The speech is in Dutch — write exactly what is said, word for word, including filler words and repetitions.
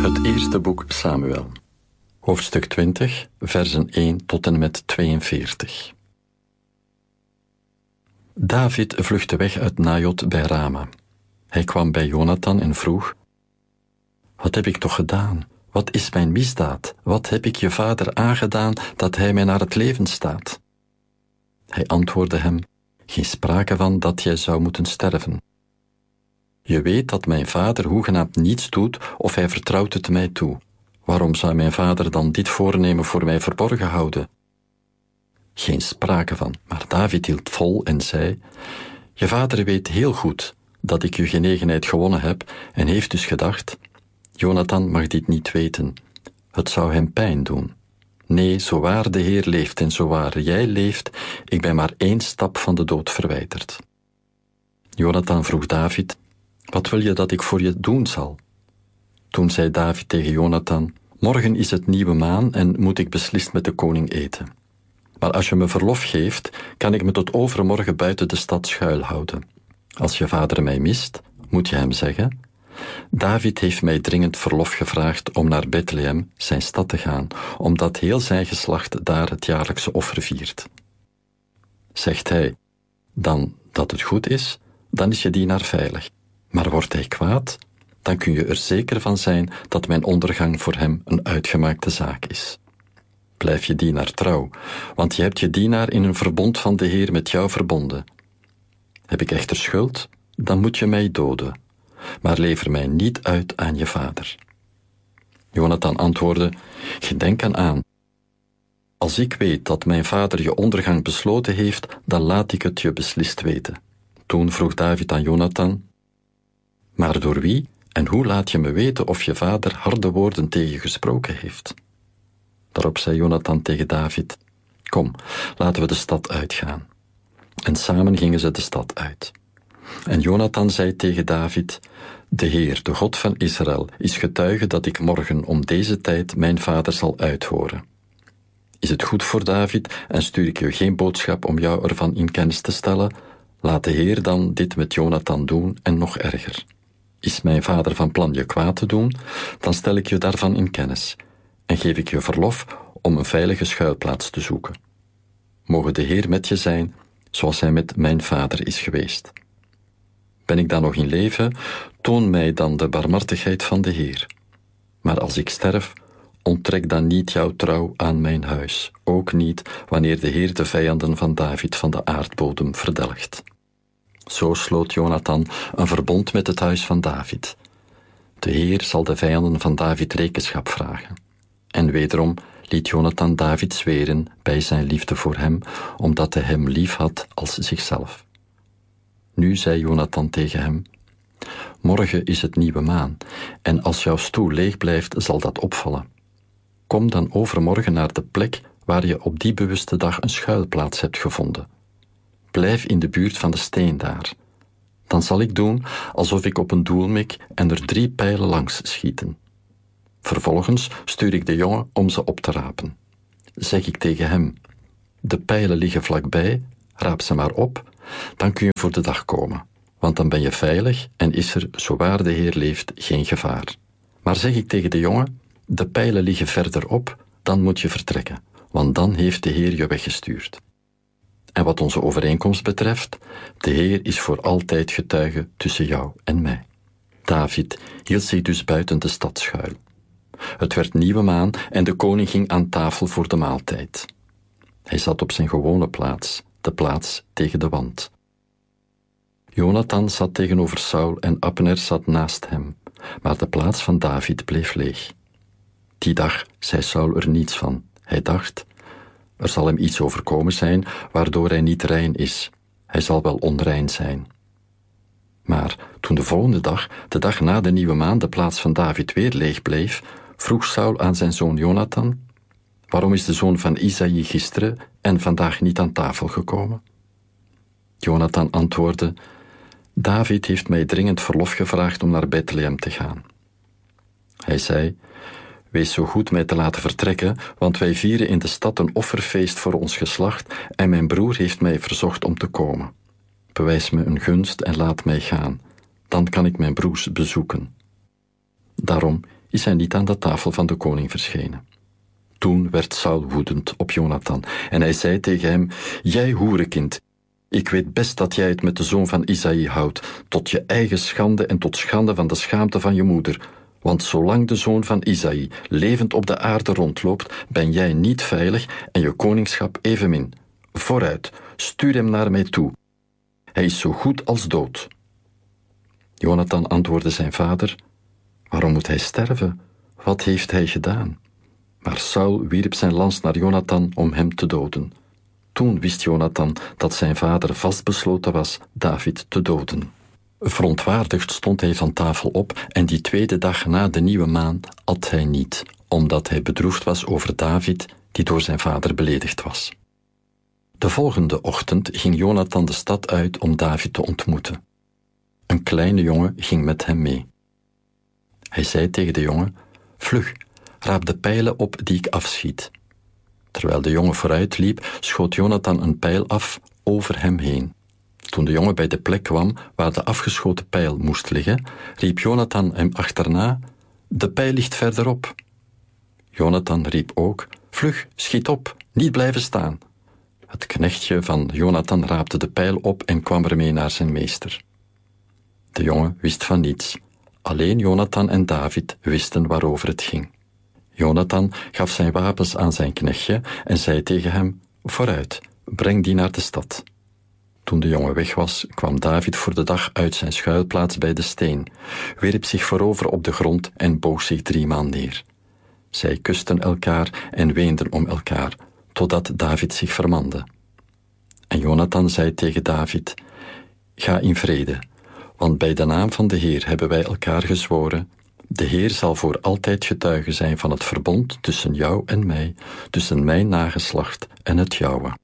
Het eerste boek Samuel, hoofdstuk twintig, versen één tot en met tweeënveertig. David vluchtte weg uit Najot bij Rama. Hij kwam bij Jonathan en vroeg: Wat heb ik toch gedaan? Wat is mijn misdaad? Wat heb ik je vader aangedaan dat hij mij naar het leven staat? Hij antwoordde hem: Geen sprake van dat jij zou moeten sterven. Je weet dat mijn vader hoegenaamd niets doet of hij vertrouwt het mij toe. Waarom zou mijn vader dan dit voornemen voor mij verborgen houden? Geen sprake van, maar David hield vol en zei: Je vader weet heel goed dat ik je genegenheid gewonnen heb en heeft dus gedacht: Jonathan mag dit niet weten. Het zou hem pijn doen. Nee, zowaar de Heer leeft en zowaar jij leeft, ik ben maar één stap van de dood verwijderd. Jonathan vroeg David: Wat wil je dat ik voor je doen zal? Toen zei David tegen Jonathan: Morgen is het nieuwe maan en moet ik beslist met de koning eten. Maar als je me verlof geeft, kan ik me tot overmorgen buiten de stad schuilhouden. Als je vader mij mist, moet je hem zeggen: David heeft mij dringend verlof gevraagd om naar Bethlehem, zijn stad, te gaan, omdat heel zijn geslacht daar het jaarlijkse offer viert. Zegt hij dan dat het goed is, dan is je dienaar veilig. Maar wordt hij kwaad, dan kun je er zeker van zijn dat mijn ondergang voor hem een uitgemaakte zaak is. Blijf je dienaar trouw, want je hebt je dienaar in een verbond van de Heer met jou verbonden. Heb ik echter schuld, dan moet je mij doden, maar lever mij niet uit aan je vader. Jonathan antwoordde: Geen denk aan. Als ik weet dat mijn vader je ondergang besloten heeft, dan laat ik het je beslist weten. Toen vroeg David aan Jonathan: Maar door wie en hoe laat je me weten of je vader harde woorden tegen je gesproken heeft? Daarop zei Jonathan tegen David: Kom, laten we de stad uitgaan. En samen gingen ze de stad uit. En Jonathan zei tegen David: De Heer, de God van Israël, is getuige dat ik morgen om deze tijd mijn vader zal uithoren. Is het goed voor David en stuur ik je geen boodschap om jou ervan in kennis te stellen? Laat de Heer dan dit met Jonathan doen en nog erger. Is mijn vader van plan je kwaad te doen, dan stel ik je daarvan in kennis en geef ik je verlof om een veilige schuilplaats te zoeken. Moge de Heer met je zijn, zoals hij met mijn vader is geweest. Ben ik dan nog in leven, toon mij dan de barmhartigheid van de Heer. Maar als ik sterf, onttrek dan niet jouw trouw aan mijn huis, ook niet wanneer de Heer de vijanden van David van de aardbodem verdelgt. Zo sloot Jonathan een verbond met het huis van David. De Heer zal de vijanden van David rekenschap vragen. En wederom liet Jonathan David zweren bij zijn liefde voor hem, omdat hij hem lief had als zichzelf. Nu zei Jonathan tegen hem: Morgen is het nieuwe maan, en als jouw stoel leeg blijft, zal dat opvallen. Kom dan overmorgen naar de plek waar je op die bewuste dag een schuilplaats hebt gevonden. Blijf in de buurt van de steen daar. Dan zal ik doen alsof ik op een doel mik en er drie pijlen langs schieten. Vervolgens stuur ik de jongen om ze op te rapen. Zeg ik tegen hem: De pijlen liggen vlakbij, raap ze maar op, dan kun je voor de dag komen, want dan ben je veilig en is er, zowaar de Heer leeft, geen gevaar. Maar zeg ik tegen de jongen: De pijlen liggen verderop, dan moet je vertrekken, want dan heeft de Heer je weggestuurd. En wat onze overeenkomst betreft, de Heer is voor altijd getuige tussen jou en mij. David hield zich dus buiten de stad schuil. Het werd nieuwe maan en de koning ging aan tafel voor de maaltijd. Hij zat op zijn gewone plaats, de plaats tegen de wand. Jonathan zat tegenover Saul en Abner zat naast hem, maar de plaats van David bleef leeg. Die dag zei Saul er niets van. Hij dacht: Er zal hem iets overkomen zijn, waardoor hij niet rein is. Hij zal wel onrein zijn. Maar toen de volgende dag, de dag na de nieuwe maan, de plaats van David weer leeg bleef, vroeg Saul aan zijn zoon Jonathan: Waarom is de zoon van Isaïe gisteren en vandaag niet aan tafel gekomen? Jonathan antwoordde: David heeft mij dringend verlof gevraagd om naar Bethlehem te gaan. Hij zei: Wees zo goed mij te laten vertrekken, want wij vieren in de stad een offerfeest voor ons geslacht en mijn broer heeft mij verzocht om te komen. Bewijs me een gunst en laat mij gaan, dan kan ik mijn broers bezoeken. Daarom is hij niet aan de tafel van de koning verschenen. Toen werd Saul woedend op Jonathan en hij zei tegen hem: jij hoerenkind, ik weet best dat jij het met de zoon van Isaï houdt, tot je eigen schande en tot schande van de schaamte van je moeder. Want zolang de zoon van Isaï levend op de aarde rondloopt, ben jij niet veilig en je koningschap evenmin. Vooruit, stuur hem naar mij toe. Hij is zo goed als dood. Jonathan antwoordde zijn vader: waarom moet hij sterven? Wat heeft hij gedaan? Maar Saul wierp zijn lans naar Jonathan om hem te doden. Toen wist Jonathan dat zijn vader vastbesloten was David te doden. Verontwaardigd stond hij van tafel op en die tweede dag na de nieuwe maan at hij niet, omdat hij bedroefd was over David, die door zijn vader beledigd was. De volgende ochtend ging Jonathan de stad uit om David te ontmoeten. Een kleine jongen ging met hem mee. Hij zei tegen de jongen: vlug, raap de pijlen op die ik afschiet. Terwijl de jongen vooruit liep, schoot Jonathan een pijl af over hem heen. Toen de jongen bij de plek kwam waar de afgeschoten pijl moest liggen, riep Jonathan hem achterna: de pijl ligt verderop. Jonathan riep ook: vlug, schiet op, niet blijven staan. Het knechtje van Jonathan raapte de pijl op en kwam ermee naar zijn meester. De jongen wist van niets. Alleen Jonathan en David wisten waarover het ging. Jonathan gaf zijn wapens aan zijn knechtje en zei tegen hem: vooruit, breng die naar de stad. Toen de jongen weg was, kwam David voor de dag uit zijn schuilplaats bij de steen, wierp zich voorover op de grond en boog zich driemaal neer. Zij kusten elkaar en weenden om elkaar, totdat David zich vermande. En Jonathan zei tegen David: ga in vrede, want bij de naam van de Heer hebben wij elkaar gezworen: de Heer zal voor altijd getuige zijn van het verbond tussen jou en mij, tussen mijn nageslacht en het jouwe.